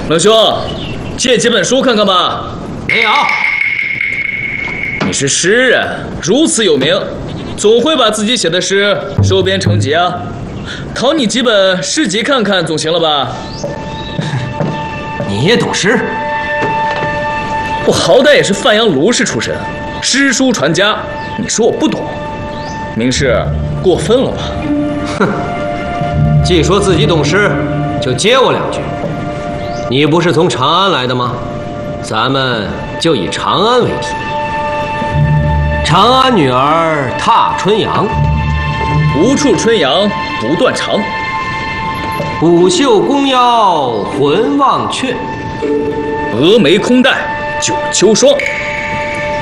冷兄，借几本书看看吧。 没有。 你是诗人，如此有名，总会把自己写的诗收编成集啊。讨你几本诗集看看总行了吧？ 你也懂诗？ 我好歹也是范阳卢氏出身，诗书传家。你说我不懂，明世过分了吧？ 哼，既说自己懂诗，就接我2句。你不是从长安来的吗？咱们就以长安为题。长安女儿踏春阳， 无处春阳不断肠。 舞袖弓腰魂忘却， 峨眉空带九秋霜。